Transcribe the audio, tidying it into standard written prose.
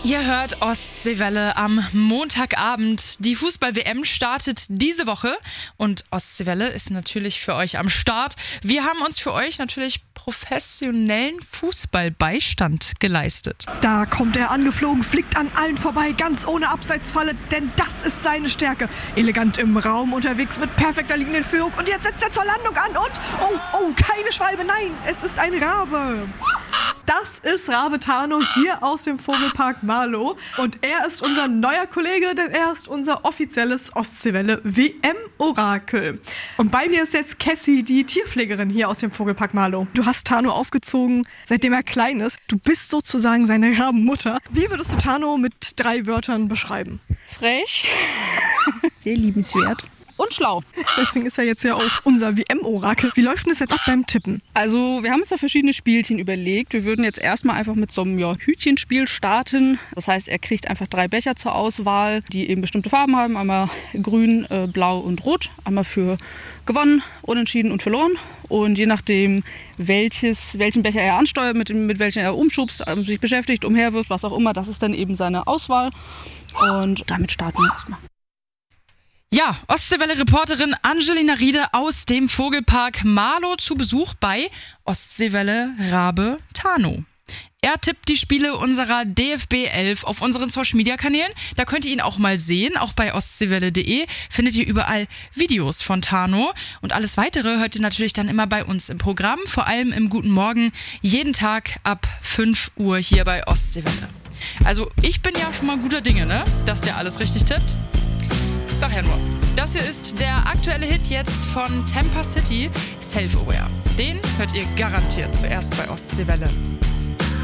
Ihr hört Ostseewelle am Montagabend. Die Fußball-WM startet diese Woche und Ostseewelle ist natürlich für euch am Start. Wir haben uns für euch natürlich professionellen Fußballbeistand geleistet. Da kommt er angeflogen, fliegt an allen vorbei, ganz ohne Abseitsfalle, denn das ist seine Stärke. Elegant im Raum unterwegs mit perfekter liegenden Führung und jetzt setzt er zur Landung an und, oh, keine Schwalbe, nein, es ist ein Rabe. Das ist Rabe Tano hier aus dem Vogelpark Marlow und er ist unser neuer Kollege, denn er ist unser offizielles Ostseewelle WM-Orakel. Und bei mir ist jetzt Cassie, die Tierpflegerin hier aus dem Vogelpark Marlow. Du hast Tano aufgezogen, seitdem er klein ist. Du bist sozusagen seine Rabenmutter. Wie würdest du Tano mit 3 Wörtern beschreiben? Frech, sehr liebenswert und schlau. Deswegen ist er jetzt ja auch unser WM-Orakel. Wie läuft denn das jetzt ab beim Tippen? Also wir haben uns da verschiedene Spielchen überlegt. Wir würden jetzt erstmal einfach mit so einem Hütchenspiel starten. Das heißt, er kriegt einfach 3 Becher zur Auswahl, die eben bestimmte Farben haben. Einmal grün, blau und rot. Einmal für gewonnen, unentschieden und verloren. Und je nachdem, welchen Becher er ansteuert, mit welchen er umschubst, sich beschäftigt, umherwirft, was auch immer, das ist dann eben seine Auswahl. Und damit starten wir erstmal. Ja, Ostseewelle-Reporterin Angelina Riede aus dem Vogelpark Marlow zu Besuch bei Ostseewelle Rabe Tano. Er tippt die Spiele unserer DFB 11 auf unseren Social-Media-Kanälen. Da könnt ihr ihn auch mal sehen. Auch bei ostseewelle.de findet ihr überall Videos von Tano. Und alles Weitere hört ihr natürlich dann immer bei uns im Programm. Vor allem im Guten Morgen, jeden Tag ab 5 Uhr hier bei Ostseewelle. Also ich bin ja schon mal guter Dinge, ne? Dass der alles richtig tippt. Sag ja nur. Das hier ist der aktuelle Hit jetzt von Tampa City, Self-Aware. Den hört ihr garantiert zuerst bei Ostseewelle.